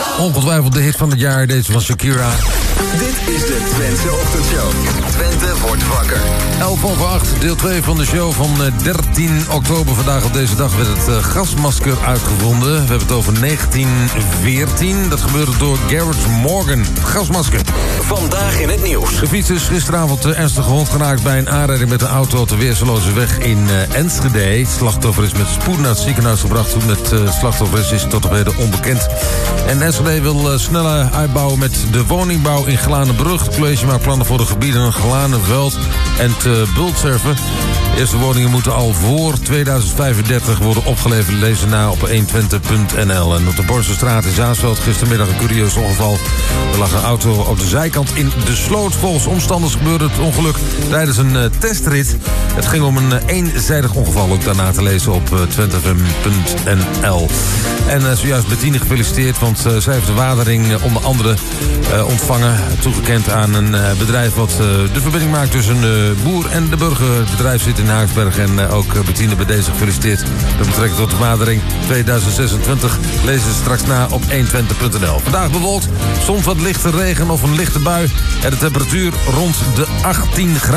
Ongetwijfeld de hit van het jaar, deze van Shakira. Dit is de Twentse Ochtendshow. Twente wordt wakker. 11:08, deel 2 van de show van 13 oktober. Vandaag op deze dag werd het gasmasker uitgevonden. We hebben het over 1914. Dat gebeurde door Garrett Morgan. Gasmasker. Vandaag in het nieuws. De fiets is gisteravond ernstig gewond geraakt bij een aanrijding met een auto op de Weerseloze weg in Enschede. Het slachtoffer is met spoed naar het ziekenhuis gebracht. Hoe het slachtoffer is tot op heden onbekend. En Enschede wil sneller uitbouwen met de woningbouw in Glanenbrug. Het college maakt plannen voor de gebieden Glanenveld en te Bultserven. De eerste woningen moeten al voor 2035 worden opgeleverd. Lezen na op 120.nl. En op de Borstenstraat in Zaanstad gistermiddag een curieus ongeval. Er lag een auto op de zijkant in de sloot. Volgens omstanders gebeurde het ongeluk tijdens een testrit. Het ging om een eenzijdig ongeval, ook daarna te lezen op twentefm.nl. En zojuist Bettine gefeliciteerd, want zij heeft de waardering onder andere ontvangen. Toegekend aan een bedrijf wat de verbinding maakt tussen de boer en de burger. Het bedrijf zit in Haaksberg en ook Bettine bij deze gefeliciteerd. Met betrekking tot de waardering 2026 lezen ze straks na op 120.nl. Vandaag bewolkt, soms wat lichte regen of een lichte bui. En de temperatuur rond de 18 graden.